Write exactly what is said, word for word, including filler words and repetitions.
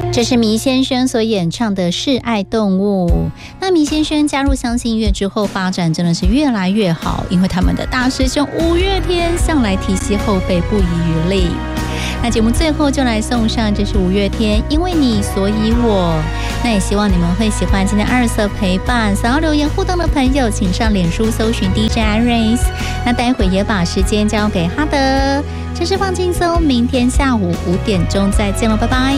这是迷先生所演唱的《示爱动物》。那迷先生加入相信音乐之后，发展真的是越来越好，因为他们的大师兄五月天向来提携后辈，不遗余力。那节目最后就来送上，这是五月天《因为你所以我》。那也希望你们会喜欢今天二色陪伴。想要留言互动的朋友，请上脸书搜寻 D J Iris。那待会也把时间交给哈德。这是放轻松，明天下午五点钟再见了，拜拜。